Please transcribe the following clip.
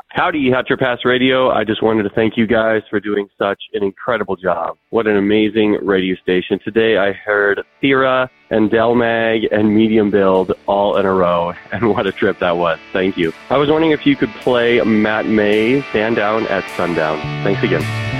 Howdy, Hot Your Pass Radio. I just wanted to thank you guys for doing such an incredible job. What an amazing radio station. Today I heard Thera and Delmag and Medium Build all in a row, and what a trip that was. Thank you. I was wondering if you could play Matt May, Stand Down at Sundown. Thanks again.